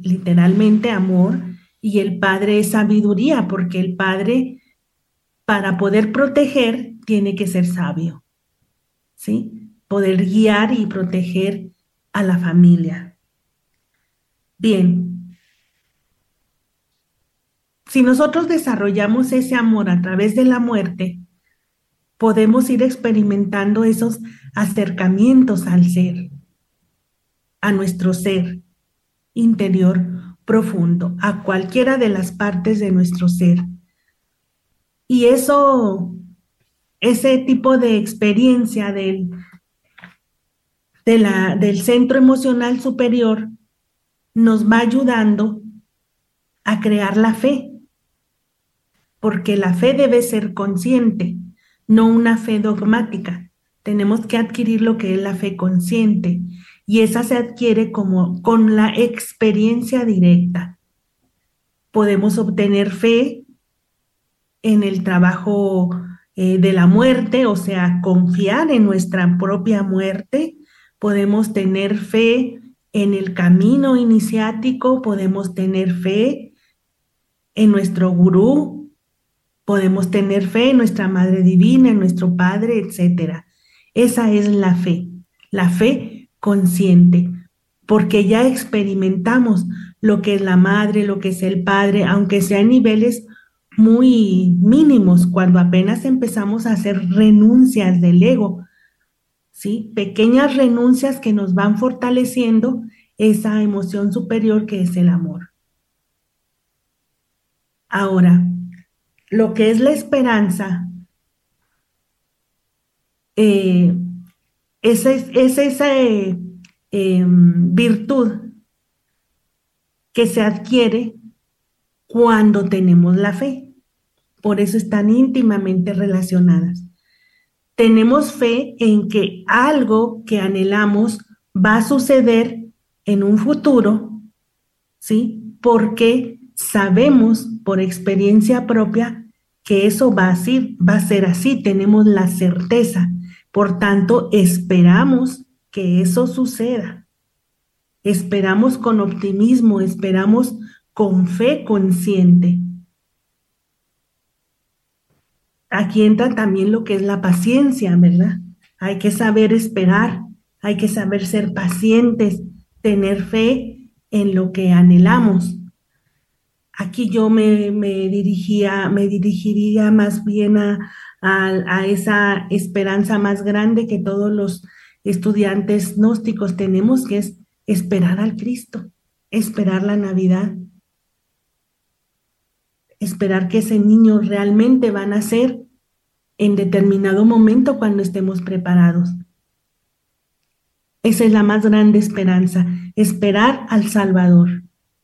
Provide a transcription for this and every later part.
literalmente amor, y el Padre es sabiduría, porque el Padre, para poder proteger, tiene que ser sabio, ¿sí? Poder guiar y proteger a la familia. Bien, si nosotros desarrollamos ese amor a través de la muerte, podemos ir experimentando esos acercamientos al ser, a nuestro ser interior profundo, a cualquiera de las partes de nuestro ser. Y ese tipo de experiencia del centro emocional superior nos va ayudando a crear la fe, porque la fe debe ser consciente, no una fe dogmática. Tenemos que adquirir lo que es la fe consciente, y esa se adquiere como con la experiencia directa. Podemos obtener fe en el trabajo de la muerte, o sea, confiar en nuestra propia muerte. Podemos tener fe en el camino iniciático, podemos tener fe en nuestro gurú, podemos tener fe en nuestra Madre Divina, en nuestro Padre, etcétera. Esa es la fe consciente, porque ya experimentamos lo que es la madre, lo que es el padre, aunque sea en niveles muy mínimos, cuando apenas empezamos a hacer renuncias del ego, ¿sí? Pequeñas renuncias que nos van fortaleciendo esa emoción superior que es el amor. Ahora, lo que es la esperanza, eh, es esa virtud que se adquiere cuando tenemos la fe. Por eso están íntimamente relacionadas. Tenemos fe en que algo que anhelamos va a suceder en un futuro, ¿sí? Porque sabemos por experiencia propia que eso va a ser así, tenemos la certeza. Por tanto, esperamos que eso suceda. Esperamos con optimismo, esperamos con fe consciente. Aquí entra también lo que es la paciencia, ¿verdad? Hay que saber esperar, hay que saber ser pacientes, tener fe en lo que anhelamos. Aquí yo me dirigiría más bien a esa esperanza más grande que todos los estudiantes gnósticos tenemos, que es esperar al Cristo, esperar la Navidad, esperar que ese niño realmente va a nacer en determinado momento cuando estemos preparados. Esa es la más grande esperanza, esperar al Salvador.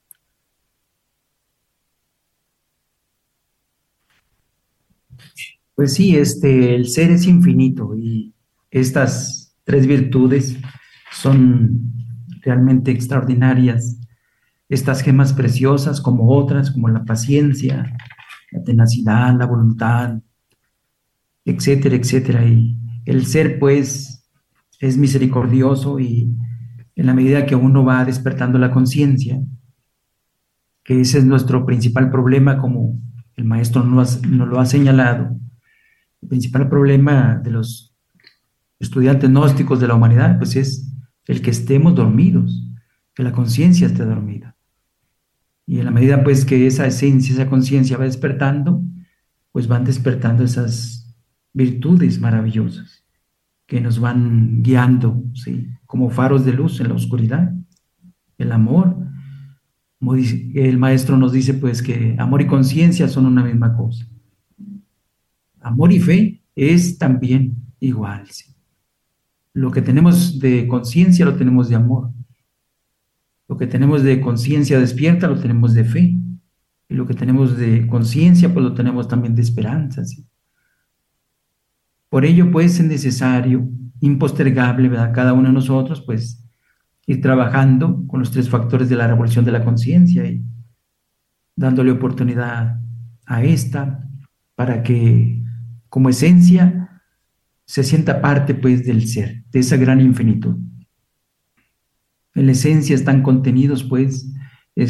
Pues sí, el ser es infinito y estas tres virtudes son realmente extraordinarias. Estas gemas preciosas como otras, como la paciencia, la tenacidad, la voluntad, etcétera, etcétera. Y el ser, pues, es misericordioso y en la medida que uno va despertando la conciencia, que ese es nuestro principal problema, como el maestro nos lo ha señalado, el principal problema de los estudiantes gnósticos de la humanidad, pues es el que estemos dormidos, que la conciencia esté dormida. Y en la medida pues que esa esencia, esa conciencia va despertando, pues van despertando esas virtudes maravillosas que nos van guiando, ¿sí? Como faros de luz en la oscuridad. El amor, como dice, el maestro nos dice pues que amor y conciencia son una misma cosa. Amor y fe es también igual, ¿sí? Lo que tenemos de conciencia lo tenemos de amor. Lo que tenemos de conciencia despierta lo tenemos de fe. Y lo que tenemos de conciencia pues lo tenemos también de esperanza, ¿sí? Por ello pues es necesario, impostergable, ¿verdad? Cada uno de nosotros pues ir trabajando con los tres factores de la revolución de la conciencia y dándole oportunidad a esta para que como esencia se sienta parte pues del ser, de esa gran infinitud. En la esencia están contenidos pues